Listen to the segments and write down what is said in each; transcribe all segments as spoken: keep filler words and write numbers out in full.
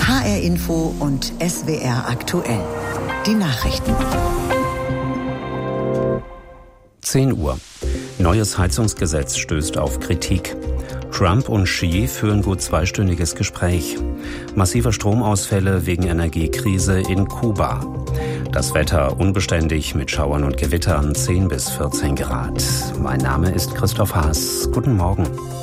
H R Info und S W R aktuell. Die Nachrichten. zehn Uhr. Neues Heizungsgesetz stößt auf Kritik. Trump und Xi führen gut zweistündiges Gespräch. Massive Stromausfälle wegen Energiekrise in Kuba. Das Wetter unbeständig mit Schauern und Gewittern, zehn bis vierzehn Grad. Mein Name ist Christoph Haas. Guten Morgen.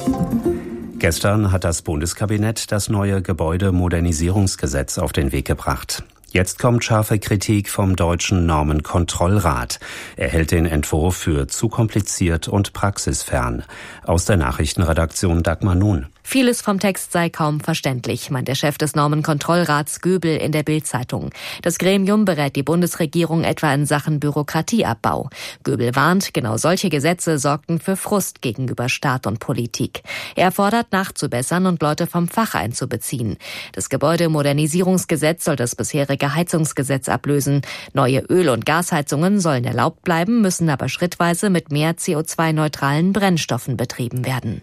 Gestern hat das Bundeskabinett das neue Gebäudemodernisierungsgesetz auf den Weg gebracht. Jetzt kommt scharfe Kritik vom Deutschen Normenkontrollrat. Er hält den Entwurf für zu kompliziert und praxisfern. Aus der Nachrichtenredaktion Dagmar Nun. Vieles vom Text sei kaum verständlich, meint der Chef des Normenkontrollrats Göbel in der Bild-Zeitung. Das Gremium berät die Bundesregierung etwa in Sachen Bürokratieabbau. Göbel warnt, genau solche Gesetze sorgten für Frust gegenüber Staat und Politik. Er fordert, nachzubessern und Leute vom Fach einzubeziehen. Das Gebäudemodernisierungsgesetz soll das bisherige Heizungsgesetz ablösen. Neue Öl- und Gasheizungen sollen erlaubt bleiben, müssen aber schrittweise mit mehr C O zwei neutralen Brennstoffen betrieben werden.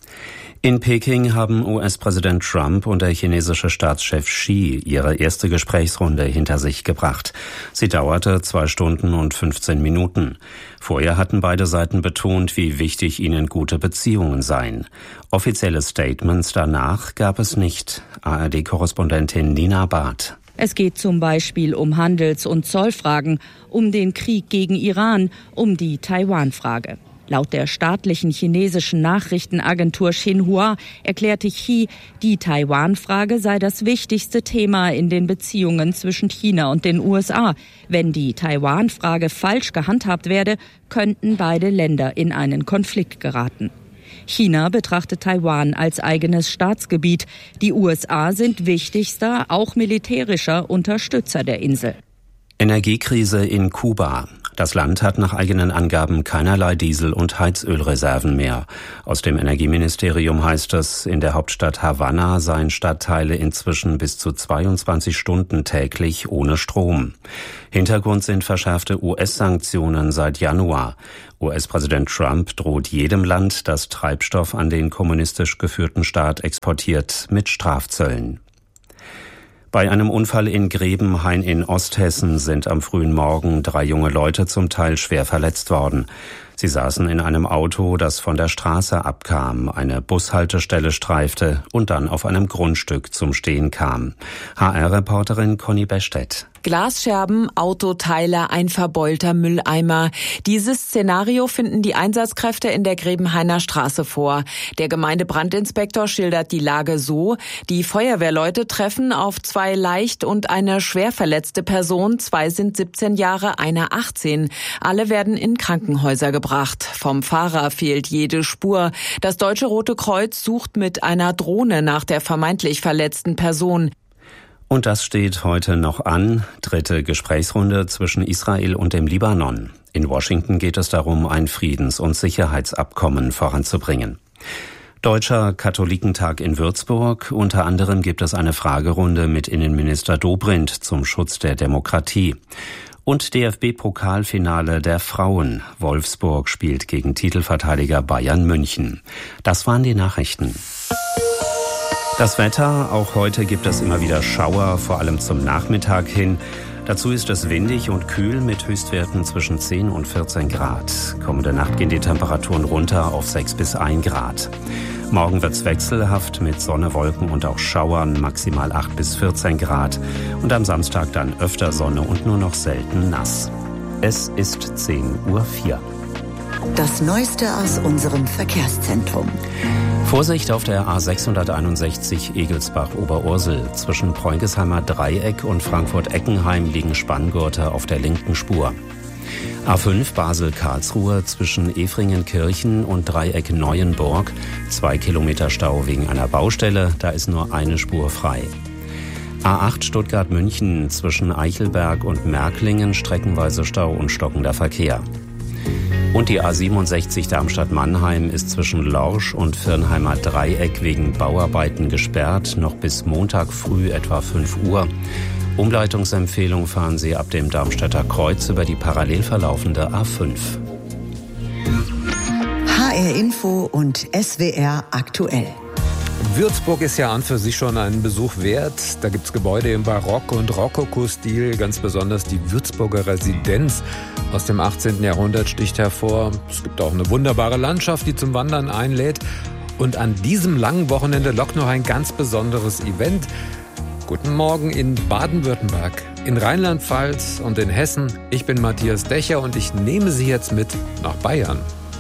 In Peking haben U S-Präsident Trump und der chinesische Staatschef Xi ihre erste Gesprächsrunde hinter sich gebracht. Sie dauerte zwei Stunden und fünfzehn Minuten. Vorher hatten beide Seiten betont, wie wichtig ihnen gute Beziehungen seien. Offizielle Statements danach gab es nicht. A R D-Korrespondentin Nina Barth. Es geht zum Beispiel um Handels- und Zollfragen, um den Krieg gegen Iran, um die Taiwan-Frage. Laut der staatlichen chinesischen Nachrichtenagentur Xinhua erklärte Xi, die Taiwan-Frage sei das wichtigste Thema in den Beziehungen zwischen China und den U S A. Wenn die Taiwan-Frage falsch gehandhabt werde, könnten beide Länder in einen Konflikt geraten. China betrachtet Taiwan als eigenes Staatsgebiet. Die U S A sind wichtigster, auch militärischer Unterstützer der Insel. Energiekrise in Kuba. Das Land hat nach eigenen Angaben keinerlei Diesel- und Heizölreserven mehr. Aus dem Energieministerium heißt es, in der Hauptstadt Havanna seien Stadtteile inzwischen bis zu zweiundzwanzig Stunden täglich ohne Strom. Hintergrund sind verschärfte U S-Sanktionen seit Januar. U S-Präsident Trump droht jedem Land, das Treibstoff an den kommunistisch geführten Staat exportiert, mit Strafzöllen. Bei einem Unfall in Grebenhain in Osthessen sind am frühen Morgen drei junge Leute zum Teil schwer verletzt worden. Sie saßen in einem Auto, das von der Straße abkam, eine Bushaltestelle streifte und dann auf einem Grundstück zum Stehen kam. H R-Reporterin Conny Bestedt. Glasscherben, Autoteile, ein verbeulter Mülleimer. Dieses Szenario finden die Einsatzkräfte in der Grebenhainer Straße vor. Der Gemeindebrandinspektor schildert die Lage so: Die Feuerwehrleute treffen auf zwei leicht und eine schwer verletzte Person. Zwei sind siebzehn Jahre, einer achtzehn. Alle werden in Krankenhäuser gebracht. Vom Fahrer fehlt jede Spur. Das Deutsche Rote Kreuz sucht mit einer Drohne nach der vermeintlich verletzten Person. Und das steht heute noch an. Dritte Gesprächsrunde zwischen Israel und dem Libanon. In Washington geht es darum, ein Friedens- und Sicherheitsabkommen voranzubringen. Deutscher Katholikentag in Würzburg. Unter anderem gibt es eine Fragerunde mit Innenminister Dobrindt zum Schutz der Demokratie. Und D F B-Pokalfinale der Frauen. Wolfsburg spielt gegen Titelverteidiger Bayern München. Das waren die Nachrichten. Das Wetter, auch heute gibt es immer wieder Schauer, vor allem zum Nachmittag hin. Dazu ist es windig und kühl mit Höchstwerten zwischen zehn und vierzehn Grad. Kommende Nacht gehen die Temperaturen runter auf sechs bis ein Grad. Morgen wird's wechselhaft mit Sonne, Wolken und auch Schauern, maximal acht bis vierzehn Grad. Und am Samstag dann öfter Sonne und nur noch selten nass. Es ist zehn Uhr vier. Das Neueste aus unserem Verkehrszentrum. Vorsicht auf der A sechshunderteinundsechzig Egelsbach-Oberursel. Zwischen Preungesheimer Dreieck und Frankfurt-Eckenheim liegen Spanngurte auf der linken Spur. A fünf Basel-Karlsruhe zwischen Efringenkirchen und Dreieck Neuenburg. Zwei Kilometer Stau wegen einer Baustelle, da ist nur eine Spur frei. A acht Stuttgart-München zwischen Eichelberg und Märklingen streckenweise Stau und stockender Verkehr. Und die A siebenundsechzig Darmstadt-Mannheim ist zwischen Lorsch und Virnheimer Dreieck wegen Bauarbeiten gesperrt, noch bis Montag früh etwa fünf Uhr. Umleitungsempfehlung: fahren Sie ab dem Darmstädter Kreuz über die parallel verlaufende A fünf. H R Info und S W R aktuell. Würzburg ist ja an für sich schon einen Besuch wert. Da gibt es Gebäude im Barock- und Rokoko-Stil. Ganz besonders die Würzburger Residenz aus dem achtzehnten Jahrhundert sticht hervor. Es gibt auch eine wunderbare Landschaft, die zum Wandern einlädt. Und an diesem langen Wochenende lockt noch ein ganz besonderes Event. Guten Morgen in Baden-Württemberg, in Rheinland-Pfalz und in Hessen. Ich bin Matthias Dächer und ich nehme Sie jetzt mit nach Bayern.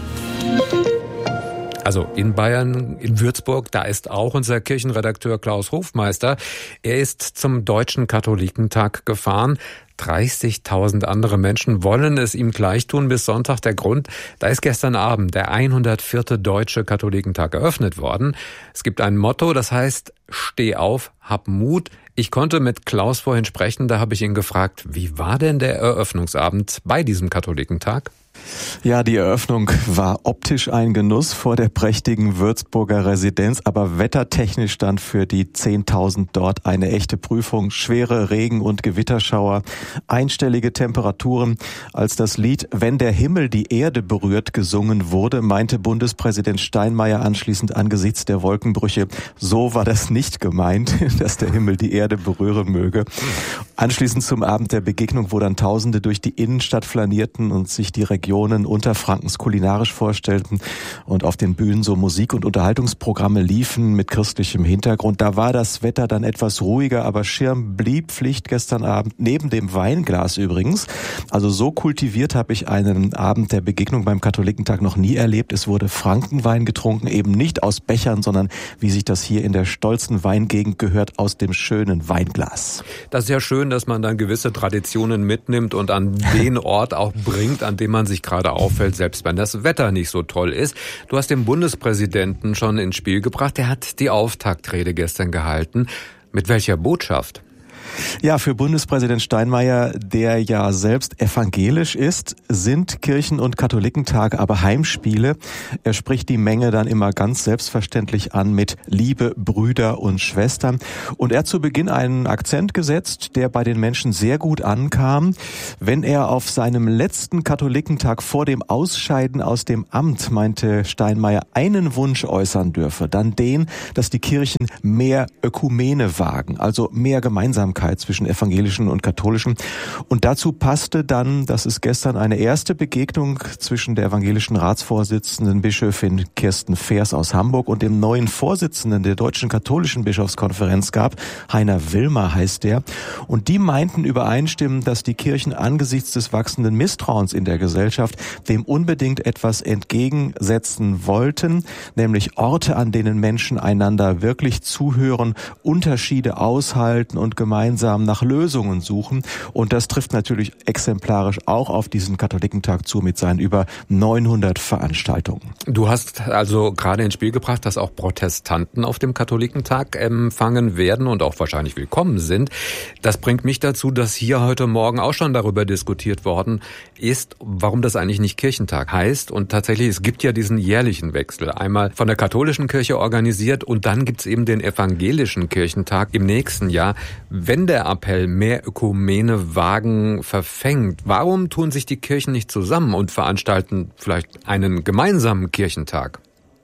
Also in Bayern, in Würzburg, da ist auch unser Kirchenredakteur Klaus Hofmeister. Er ist zum Deutschen Katholikentag gefahren. dreißigtausend andere Menschen wollen es ihm gleich tun bis Sonntag. Der Grund, da ist gestern Abend der hundertvierte Deutsche Katholikentag eröffnet worden. Es gibt ein Motto, das heißt, steh auf, hab Mut. Ich konnte mit Klaus vorhin sprechen, da habe ich ihn gefragt, wie war denn der Eröffnungsabend bei diesem Katholikentag? Ja, die Eröffnung war optisch ein Genuss vor der prächtigen Würzburger Residenz, aber wettertechnisch stand für die zehntausend dort eine echte Prüfung. Schwere Regen- und Gewitterschauer, einstellige Temperaturen. Als das Lied "Wenn der Himmel die Erde berührt" gesungen wurde, meinte Bundespräsident Steinmeier anschließend angesichts der Wolkenbrüche, so war das nicht gemeint, dass der Himmel die Erde berühren möge. Anschließend zum Abend der Begegnung, wo dann Tausende durch die Innenstadt flanierten und sich die Regionen Unterfrankens kulinarisch vorstellten und auf den Bühnen so Musik- und Unterhaltungsprogramme liefen mit christlichem Hintergrund. Da war das Wetter dann etwas ruhiger, aber Schirm blieb Pflicht gestern Abend, neben dem Weinglas übrigens. Also so kultiviert habe ich einen Abend der Begegnung beim Katholikentag noch nie erlebt. Es wurde Frankenwein getrunken, eben nicht aus Bechern, sondern wie sich das hier in der stolzen Weingegend gehört, aus dem schönen Weinglas. Das ist ja schön, dass man dann gewisse Traditionen mitnimmt und an den Ort auch bringt, an dem man sich gerade auffällt, selbst wenn das Wetter nicht so toll ist. Du hast den Bundespräsidenten schon ins Spiel gebracht. Der hat die Auftaktrede gestern gehalten. Mit welcher Botschaft? Ja, für Bundespräsident Steinmeier, der ja selbst evangelisch ist, sind Kirchen- und Katholikentage aber Heimspiele. Er spricht die Menge dann immer ganz selbstverständlich an mit Liebe, Brüder und Schwestern. Und er hat zu Beginn einen Akzent gesetzt, der bei den Menschen sehr gut ankam. Wenn er auf seinem letzten Katholikentag vor dem Ausscheiden aus dem Amt, meinte Steinmeier, einen Wunsch äußern dürfe, dann den, dass die Kirchen mehr Ökumene wagen, also mehr Gemeinsamkeit zwischen evangelischen und katholischen. Und dazu passte dann, dass es gestern eine erste Begegnung zwischen der evangelischen Ratsvorsitzenden Bischöfin Kirsten Feers aus Hamburg und dem neuen Vorsitzenden der Deutschen Katholischen Bischofskonferenz gab. Heiner Wilmer heißt der. Und die meinten übereinstimmend, dass die Kirchen angesichts des wachsenden Misstrauens in der Gesellschaft dem unbedingt etwas entgegensetzen wollten, nämlich Orte, an denen Menschen einander wirklich zuhören, Unterschiede aushalten und gemeinsam nach Lösungen suchen. Und das trifft natürlich exemplarisch auch auf diesen Katholikentag zu mit seinen über neunhundert Veranstaltungen. Du hast also gerade ins Spiel gebracht, dass auch Protestanten auf dem Katholikentag empfangen werden und auch wahrscheinlich willkommen sind. Das bringt mich dazu, dass hier heute Morgen auch schon darüber diskutiert worden ist, warum das eigentlich nicht Kirchentag heißt. Und tatsächlich, es gibt ja diesen jährlichen Wechsel. Einmal von der katholischen Kirche organisiert und dann gibt's eben den evangelischen Kirchentag im nächsten Jahr. Wenn der Appell mehr Ökumene wagen verfängt, warum tun sich die Kirchen nicht zusammen und veranstalten vielleicht einen gemeinsamen Kirchentag?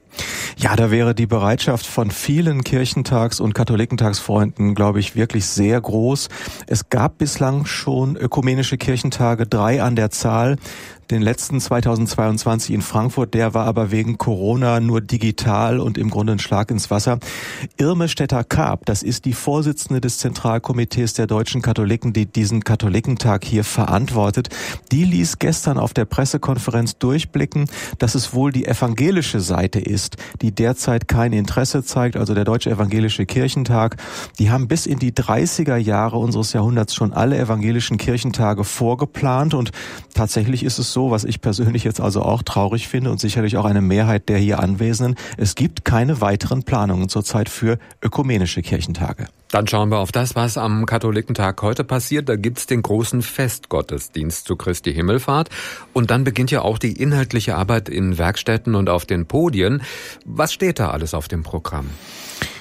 Ja, da wäre die Bereitschaft von vielen Kirchentags- und Katholikentagsfreunden, glaube ich, wirklich sehr groß. Es gab bislang schon ökumenische Kirchentage, drei an der Zahl. Den letzten zweitausendzweiundzwanzig in Frankfurt, der war aber wegen Corona nur digital und im Grunde ein Schlag ins Wasser. Irme Stetter-Karp, das ist die Vorsitzende des Zentralkomitees der deutschen Katholiken, die diesen Katholikentag hier verantwortet. Die ließ gestern auf der Pressekonferenz durchblicken, dass es wohl die evangelische Seite ist, die derzeit kein Interesse zeigt, also der Deutsche Evangelische Kirchentag. Die haben bis in die dreißiger Jahre unseres Jahrhunderts schon alle evangelischen Kirchentage vorgeplant und tatsächlich ist es so, was ich persönlich jetzt also auch traurig finde und sicherlich auch eine Mehrheit der hier Anwesenden, es gibt keine weiteren Planungen zurzeit für ökumenische Kirchentage. Dann schauen wir auf das, was am Katholikentag heute passiert. Da gibt's den großen Festgottesdienst zu Christi Himmelfahrt. Und dann beginnt ja auch die inhaltliche Arbeit in Werkstätten und auf den Podien. Was steht da alles auf dem Programm?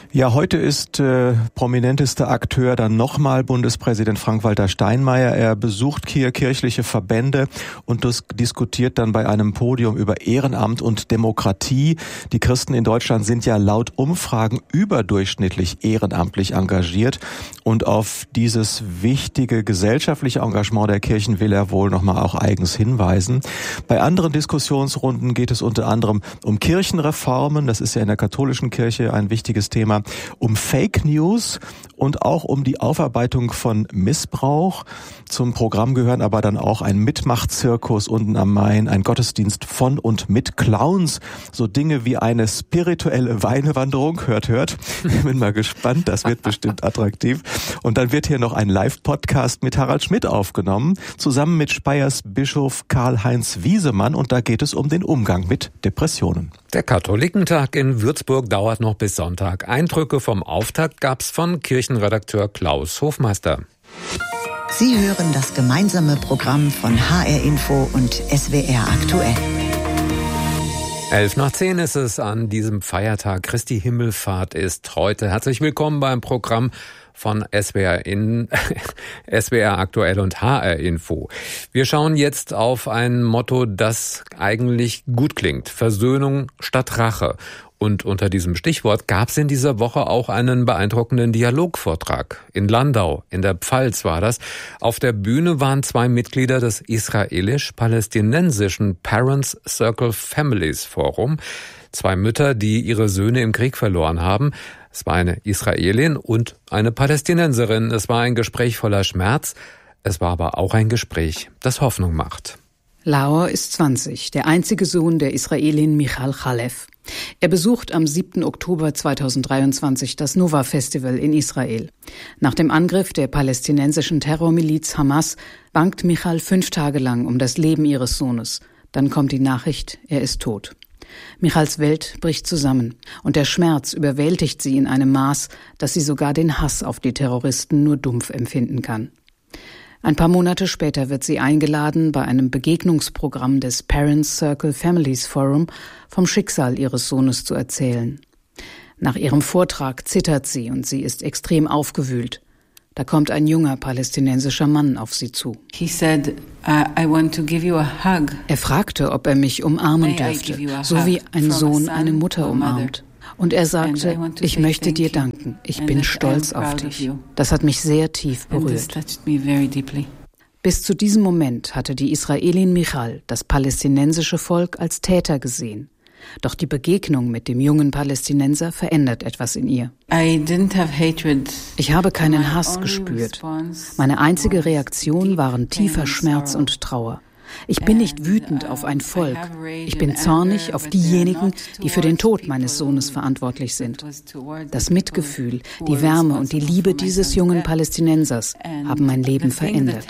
Ja, heute ist äh, prominentester Akteur dann nochmal Bundespräsident Frank-Walter Steinmeier. Er besucht hier kirchliche Verbände und das diskutiert dann bei einem Podium über Ehrenamt und Demokratie. Die Christen in Deutschland sind ja laut Umfragen überdurchschnittlich ehrenamtlich engagiert und auf dieses wichtige gesellschaftliche Engagement der Kirchen will er wohl nochmal auch eigens hinweisen. Bei anderen Diskussionsrunden geht es unter anderem um Kirchenreformen. Das ist ja in der katholischen Kirche ein wichtiges Thema. Um Fake News und auch um die Aufarbeitung von Missbrauch. Zum Programm gehören aber dann auch ein Mitmachzirkus unten am Main, ein Gottesdienst von und mit Clowns, so Dinge wie eine spirituelle Weinewanderung. Hört, hört. Ich bin mal gespannt, das wird bestimmt attraktiv. Und dann wird hier noch ein Live-Podcast mit Harald Schmidt aufgenommen, zusammen mit Speyers Bischof Karl-Heinz Wiesemann. Und da geht es um den Umgang mit Depressionen. Der Katholikentag in Würzburg dauert noch bis Sonntag. Eindrücke vom Auftakt gab's von Kirchenredakteur Klaus Hofmeister. Sie hören das gemeinsame Programm von H R Info und S W R aktuell. Elf nach zehn ist es an diesem Feiertag. Christi Himmelfahrt ist heute. Herzlich willkommen beim Programm von S W R in S W R aktuell und H R Info. Wir schauen jetzt auf ein Motto, das eigentlich gut klingt. Versöhnung statt Rache. Und unter diesem Stichwort gab es in dieser Woche auch einen beeindruckenden Dialogvortrag. In Landau, in der Pfalz war das. Auf der Bühne waren zwei Mitglieder des israelisch-palästinensischen Parents Circle Families Forum. Zwei Mütter, die ihre Söhne im Krieg verloren haben. Es war eine Israelin und eine Palästinenserin. Es war ein Gespräch voller Schmerz. Es war aber auch ein Gespräch, das Hoffnung macht. Laor ist zwanzig, der einzige Sohn der Israelin Michal Chalev. Er besucht am siebten Oktober zweitausenddreiundzwanzig das Nova Festival in Israel. Nach dem Angriff der palästinensischen Terrormiliz Hamas bangt Michal fünf Tage lang um das Leben ihres Sohnes. Dann kommt die Nachricht, er ist tot. Michals Welt bricht zusammen und der Schmerz überwältigt sie in einem Maß, dass sie sogar den Hass auf die Terroristen nur dumpf empfinden kann. Ein paar Monate später wird sie eingeladen, bei einem Begegnungsprogramm des Parents Circle Families Forum vom Schicksal ihres Sohnes zu erzählen. Nach ihrem Vortrag zittert sie und sie ist extrem aufgewühlt. Da kommt ein junger palästinensischer Mann auf sie zu. He said, I want to give you a hug. Er fragte, ob er mich umarmen dürfte, so wie ein Sohn eine Mutter umarmt. Und er sagte, ich möchte dir danken, ich bin stolz auf dich. Das hat mich sehr tief berührt. Bis zu diesem Moment hatte die Israelin Michal das palästinensische Volk als Täter gesehen. Doch die Begegnung mit dem jungen Palästinenser verändert etwas in ihr. Ich habe keinen Hass gespürt. Meine einzige Reaktion waren tiefer Schmerz und Trauer. Ich bin nicht wütend auf ein Volk. Ich bin zornig auf diejenigen, die für den Tod meines Sohnes verantwortlich sind. Das Mitgefühl, die Wärme und die Liebe dieses jungen Palästinensers haben mein Leben verändert.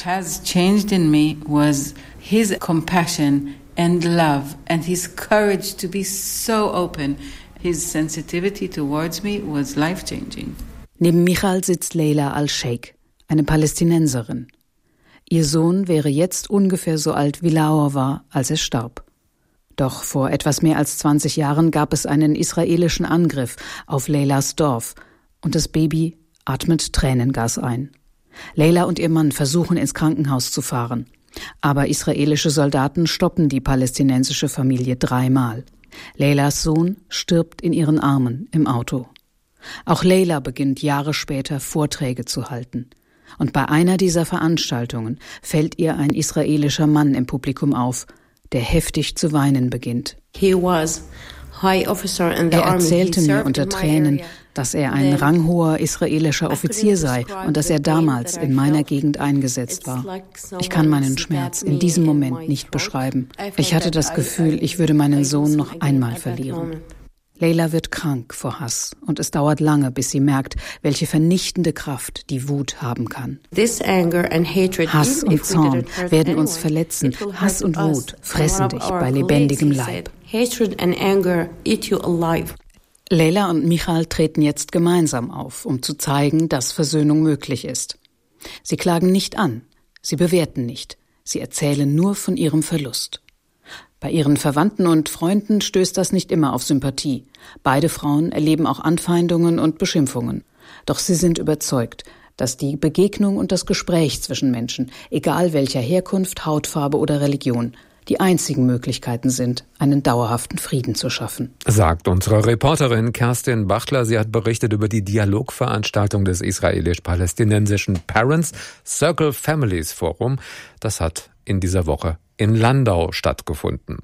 And love and his courage to be so open, his sensitivity towards me was life-changing. Neben Michal sitzt Leila al-Sheikh, eine Palästinenserin. Ihr Sohn wäre jetzt ungefähr so alt wie Laor war, als er starb. Doch vor etwas mehr als zwanzig Jahren gab es einen israelischen Angriff auf Leilas Dorf und das Baby atmet Tränengas ein. Leila und ihr Mann versuchen ins Krankenhaus zu fahren. Aber israelische Soldaten stoppen die palästinensische Familie dreimal. Leilas Sohn stirbt in ihren Armen im Auto. Auch Leila beginnt Jahre später Vorträge zu halten. Und bei einer dieser Veranstaltungen fällt ihr ein israelischer Mann im Publikum auf, der heftig zu weinen beginnt. He was high officer in the er army. erzählte mir unter Tränen, dass er ein ranghoher israelischer Offizier sei und dass er damals in meiner Gegend eingesetzt war. Ich kann meinen Schmerz in diesem Moment nicht beschreiben. Ich hatte das Gefühl, ich würde meinen Sohn noch einmal verlieren. Leila wird krank vor Hass und es dauert lange, bis sie merkt, welche vernichtende Kraft die Wut haben kann. Hass und Zorn werden uns verletzen. Hass und Wut fressen dich bei lebendigem Leib. Leila und Michal treten jetzt gemeinsam auf, um zu zeigen, dass Versöhnung möglich ist. Sie klagen nicht an, sie bewerten nicht, sie erzählen nur von ihrem Verlust. Bei ihren Verwandten und Freunden stößt das nicht immer auf Sympathie. Beide Frauen erleben auch Anfeindungen und Beschimpfungen. Doch sie sind überzeugt, dass die Begegnung und das Gespräch zwischen Menschen, egal welcher Herkunft, Hautfarbe oder Religion, die einzigen Möglichkeiten sind, einen dauerhaften Frieden zu schaffen. Sagt unsere Reporterin Kerstin Bachtler. Sie hat berichtet über die Dialogveranstaltung des israelisch-palästinensischen Parents Circle Families Forum. Das hat in dieser Woche in Landau stattgefunden.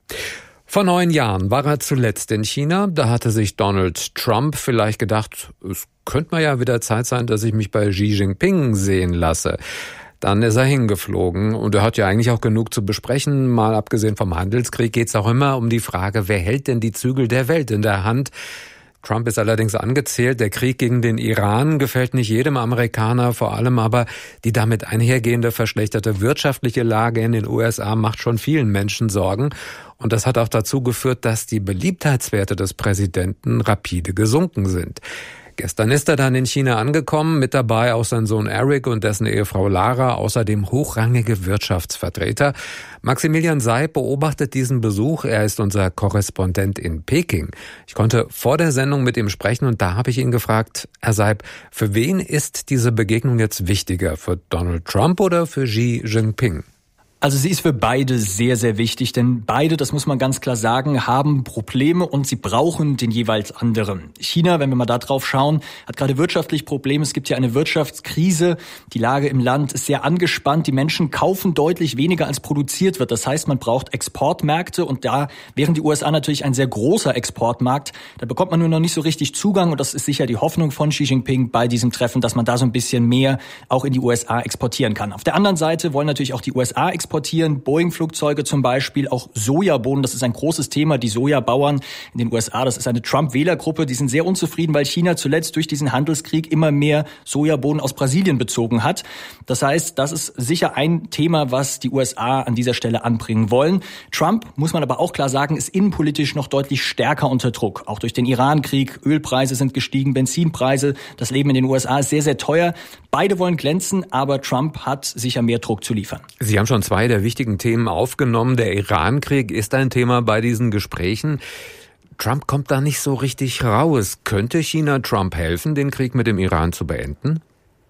Vor neun Jahren war er zuletzt in China. Da hatte sich Donald Trump vielleicht gedacht, es könnte mal ja wieder Zeit sein, dass ich mich bei Xi Jinping sehen lasse. Dann ist er hingeflogen und er hat ja eigentlich auch genug zu besprechen. Mal abgesehen vom Handelskrieg geht es auch immer um die Frage, wer hält denn die Zügel der Welt in der Hand? Trump ist allerdings angezählt, der Krieg gegen den Iran gefällt nicht jedem Amerikaner, vor allem aber die damit einhergehende verschlechterte wirtschaftliche Lage in den U S A macht schon vielen Menschen Sorgen. Und das hat auch dazu geführt, dass die Beliebtheitswerte des Präsidenten rapide gesunken sind. Gestern ist er dann in China angekommen, mit dabei auch sein Sohn Eric und dessen Ehefrau Lara, außerdem hochrangige Wirtschaftsvertreter. Maximilian Seib beobachtet diesen Besuch, er ist unser Korrespondent in Peking. Ich konnte vor der Sendung mit ihm sprechen und da habe ich ihn gefragt, Herr Seib, für wen ist diese Begegnung jetzt wichtiger, für Donald Trump oder für Xi Jinping? Also sie ist für beide sehr, sehr wichtig, denn beide, das muss man ganz klar sagen, haben Probleme und sie brauchen den jeweils anderen. China, wenn wir mal da drauf schauen, hat gerade wirtschaftlich Probleme. Es gibt ja eine Wirtschaftskrise. Die Lage im Land ist sehr angespannt. Die Menschen kaufen deutlich weniger, als produziert wird. Das heißt, man braucht Exportmärkte und da wären die U S A natürlich ein sehr großer Exportmarkt. Da bekommt man nur noch nicht so richtig Zugang und das ist sicher die Hoffnung von Xi Jinping bei diesem Treffen, dass man da so ein bisschen mehr auch in die U S A exportieren kann. Auf der anderen Seite wollen natürlich auch die U S A exportieren. exportieren, Boeing-Flugzeuge zum Beispiel, auch Sojabohnen, das ist ein großes Thema, die Sojabauern in den U S A, das ist eine Trump-Wählergruppe, die sind sehr unzufrieden, weil China zuletzt durch diesen Handelskrieg immer mehr Sojabohnen aus Brasilien bezogen hat. Das heißt, das ist sicher ein Thema, was die U S A an dieser Stelle anbringen wollen. Trump, muss man aber auch klar sagen, ist innenpolitisch noch deutlich stärker unter Druck, auch durch den Iran-Krieg. Ölpreise sind gestiegen, Benzinpreise, das Leben in den U S A ist sehr, sehr teuer. Beide wollen glänzen, aber Trump hat sicher mehr Druck zu liefern. Sie haben schon zwei der wichtigen Themen aufgenommen. Der Iran-Krieg ist ein Thema bei diesen Gesprächen. Trump kommt da nicht so richtig raus. Könnte China Trump helfen, den Krieg mit dem Iran zu beenden?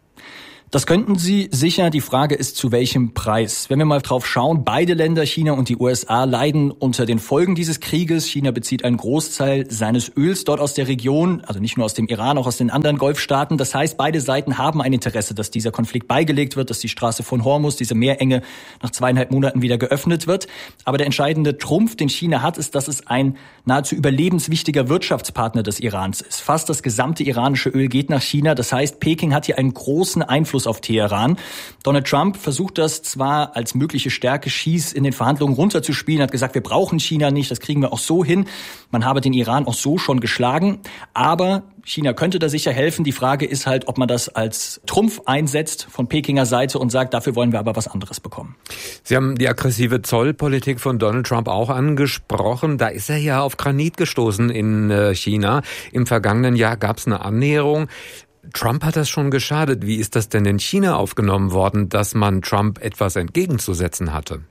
Das könnten sie sicher. Die Frage ist, zu welchem Preis. Wenn wir mal drauf schauen, beide Länder, China und die U S A, leiden unter den Folgen dieses Krieges. China bezieht einen Großteil seines Öls dort aus der Region, also nicht nur aus dem Iran, auch aus den anderen Golfstaaten. Das heißt, beide Seiten haben ein Interesse, dass dieser Konflikt beigelegt wird, dass die Straße von Hormuz, diese Meerenge, nach zweieinhalb Monaten wieder geöffnet wird. Aber der entscheidende Trumpf, den China hat, ist, dass es ein nahezu überlebenswichtiger Wirtschaftspartner des Irans ist. Fast das gesamte iranische Öl geht nach China. Das heißt, Peking hat hier einen großen Einfluss auf Teheran. Donald Trump versucht das zwar als mögliche Stärke Xis in den Verhandlungen runterzuspielen, hat gesagt, wir brauchen China nicht, das kriegen wir auch so hin. Man habe den Iran auch so schon geschlagen, aber China könnte da sicher helfen. Die Frage ist halt, ob man das als Trumpf einsetzt von Pekinger Seite und sagt, dafür wollen wir aber was anderes bekommen. Sie haben die aggressive Zollpolitik von Donald Trump auch angesprochen. Da ist er ja auf Granit gestoßen in China. Im vergangenen Jahr gab es eine Annäherung. Trump hat das schon geschadet. Wie ist das denn in China aufgenommen worden, dass man Trump etwas entgegenzusetzen hatte?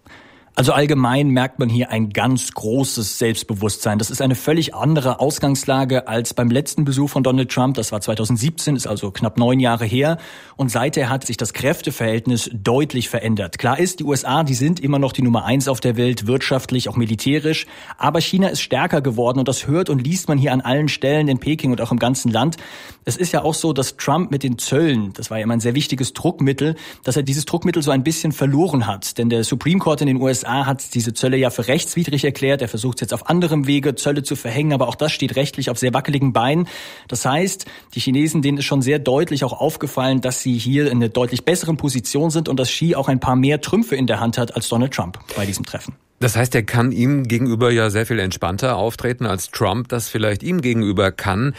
Also allgemein merkt man hier ein ganz großes Selbstbewusstsein. Das ist eine völlig andere Ausgangslage als beim letzten Besuch von Donald Trump. Das war zwanzig siebzehn, ist also knapp neun Jahre her. Und seither hat sich das Kräfteverhältnis deutlich verändert. Klar ist, die U S A, die sind immer noch die Nummer eins auf der Welt, wirtschaftlich, auch militärisch. Aber China ist stärker geworden und das hört und liest man hier an allen Stellen in Peking und auch im ganzen Land. Es ist ja auch so, dass Trump mit den Zöllen, das war ja immer ein sehr wichtiges Druckmittel, dass er dieses Druckmittel so ein bisschen verloren hat. Denn der Supreme Court in den U S A hat diese Zölle ja für rechtswidrig erklärt. Er versucht jetzt auf anderem Wege Zölle zu verhängen, aber auch das steht rechtlich auf sehr wackeligen Beinen. Das heißt, die Chinesen, denen ist schon sehr deutlich auch aufgefallen, dass sie hier in einer deutlich besseren Position sind und dass Xi auch ein paar mehr Trümpfe in der Hand hat als Donald Trump bei diesem Treffen. Das heißt, er kann ihm gegenüber ja sehr viel entspannter auftreten, als Trump das vielleicht ihm gegenüber kann.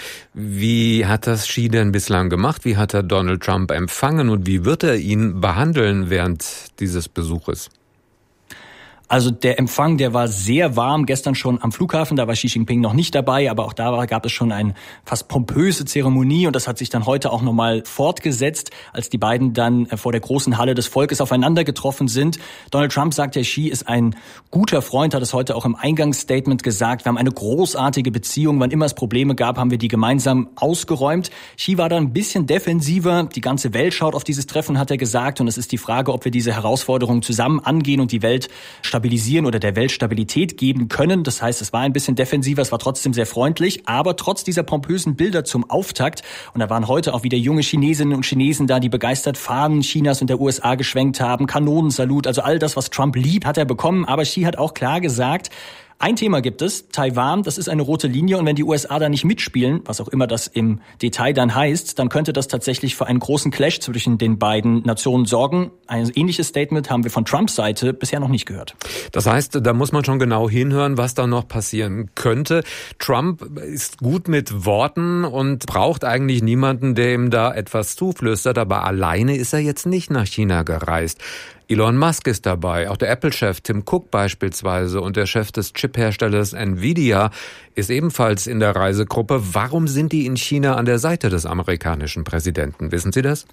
Wie hat das Xi denn bislang gemacht? Wie hat er Donald Trump empfangen und wie wird er ihn behandeln während dieses Besuches? Also der Empfang, der war sehr warm. Gestern schon am Flughafen, da war Xi Jinping noch nicht dabei, aber auch da war, gab es schon eine fast pompöse Zeremonie und das hat sich dann heute auch nochmal fortgesetzt, als die beiden dann vor der großen Halle des Volkes aufeinander getroffen sind. Donald Trump sagt, der Xi ist ein guter Freund, hat es heute auch im Eingangsstatement gesagt. Wir haben eine großartige Beziehung. Wann immer es Probleme gab, haben wir die gemeinsam ausgeräumt. Xi war da ein bisschen defensiver. Die ganze Welt schaut auf dieses Treffen, hat er gesagt. Und es ist die Frage, ob wir diese Herausforderungen zusammen angehen und die Welt stabilisieren oder der Welt Stabilität geben können. Das heißt, es war ein bisschen defensiver, es war trotzdem sehr freundlich, aber trotz dieser pompösen Bilder zum Auftakt, und da waren heute auch wieder junge Chinesinnen und Chinesen da, die begeistert Fahnen Chinas und der U S A geschwenkt haben, Kanonensalut, also all das, was Trump liebt, hat er bekommen, aber Xi hat auch klar gesagt, ein Thema gibt es, Taiwan, das ist eine rote Linie und wenn die U S A da nicht mitspielen, was auch immer das im Detail dann heißt, dann könnte das tatsächlich für einen großen Clash zwischen den beiden Nationen sorgen. Ein ähnliches Statement haben wir von Trumps Seite bisher noch nicht gehört. Das heißt, da muss man schon genau hinhören, was da noch passieren könnte. Trump ist gut mit Worten und braucht eigentlich niemanden, der ihm da etwas zuflüstert, aber alleine ist er jetzt nicht nach China gereist. Elon Musk ist dabei, auch der Apple-Chef Tim Cook beispielsweise und der Chef des Chipherstellers Nvidia ist ebenfalls in der Reisegruppe. Warum sind die in China an der Seite des amerikanischen Präsidenten? Wissen Sie das?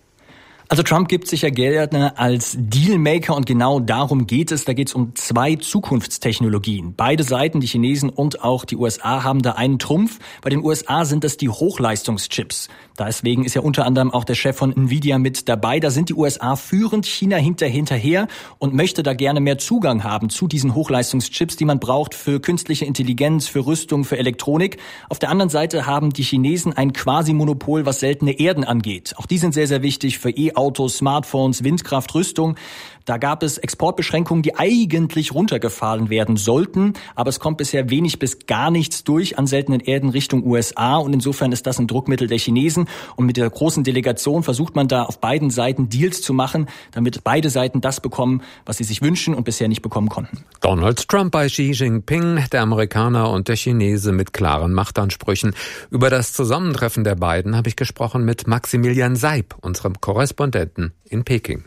Also Trump gibt sich ja gerne als Dealmaker und genau darum geht es. Da geht es um zwei Zukunftstechnologien. Beide Seiten, die Chinesen und auch die U S A, haben da einen Trumpf. Bei den U S A sind das die Hochleistungschips. Deswegen ist ja unter anderem auch der Chef von Nvidia mit dabei. Da sind die U S A führend, China hinter hinterher und möchte da gerne mehr Zugang haben zu diesen Hochleistungschips, die man braucht für künstliche Intelligenz, für Rüstung, für Elektronik. Auf der anderen Seite haben die Chinesen ein Quasi-Monopol, was seltene Erden angeht. Auch die sind sehr, sehr wichtig für E-Autos, Smartphones, Windkraft, Rüstung. Da gab es Exportbeschränkungen, die eigentlich runtergefahren werden sollten, aber es kommt bisher wenig bis gar nichts durch an seltenen Erden Richtung U S A und insofern ist das ein Druckmittel der Chinesen und mit der großen Delegation versucht man da auf beiden Seiten Deals zu machen, damit beide Seiten das bekommen, was sie sich wünschen und bisher nicht bekommen konnten. Donald Trump bei Xi Jinping, der Amerikaner und der Chinese mit klaren Machtansprüchen. Über das Zusammentreffen der beiden habe ich gesprochen mit Maximilian Seib, unserem Korrespondenten in Peking.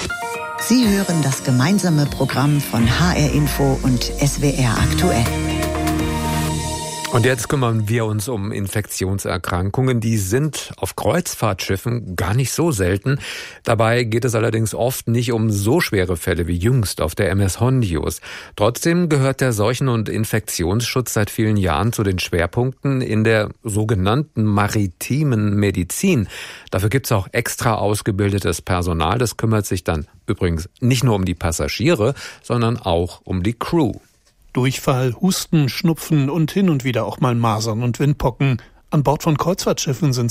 Sie hören das gemeinsame Programm von H R Info und S W R aktuell. Und jetzt kümmern wir uns um Infektionserkrankungen. Die sind auf Kreuzfahrtschiffen gar nicht so selten. Dabei geht es allerdings oft nicht um so schwere Fälle wie jüngst auf der M S Hondius. Trotzdem gehört der Seuchen- und Infektionsschutz seit vielen Jahren zu den Schwerpunkten in der sogenannten maritimen Medizin. Dafür gibt es auch extra ausgebildetes Personal. Das kümmert sich dann übrigens nicht nur um die Passagiere, sondern auch um die Crew. Durchfall, Husten, Schnupfen und hin und wieder auch mal Masern und Windpocken. An Bord von Kreuzfahrtschiffen sind